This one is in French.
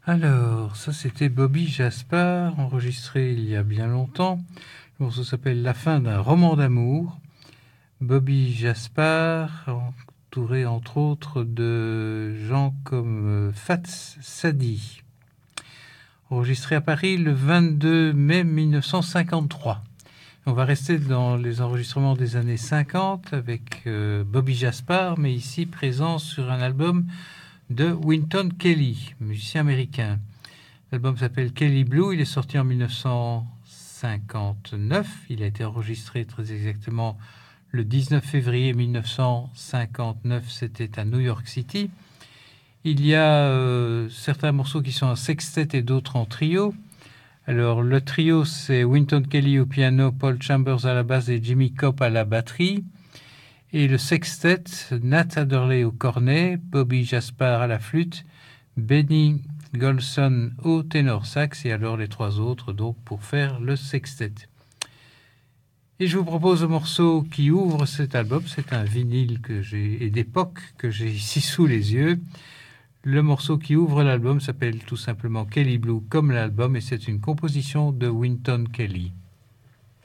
Alors, ça c'était Bobby Jaspar, enregistré il y a bien longtemps. Le morceau s'appelle La fin d'un roman d'amour. Bobby Jaspar, entouré entre autres de gens comme Fats Sadi. Enregistré à Paris le 22 mai 1953. On va rester dans les enregistrements des années 50 avec Bobby Jaspar, mais ici présent sur un album de Wynton Kelly, musicien américain. L'album s'appelle Kelly Blue, il est sorti en 1959, il a été enregistré très exactement le 19 février 1959, c'était à New York City. Il y a certains morceaux qui sont en sextet et d'autres en trio. Alors le trio c'est Wynton Kelly au piano, Paul Chambers à la basse et Jimmy Cobb à la batterie. Et le sextet, Nat Adderley au cornet, Bobby Jaspar à la flûte, Benny Golson au ténor sax et alors les trois autres donc pour faire le sextet. Et je vous propose un morceau qui ouvre cet album, c'est un vinyle que j'ai et d'époque que j'ai ici sous les yeux. Le morceau qui ouvre l'album s'appelle tout simplement Kelly Blue comme l'album et c'est une composition de Wynton Kelly.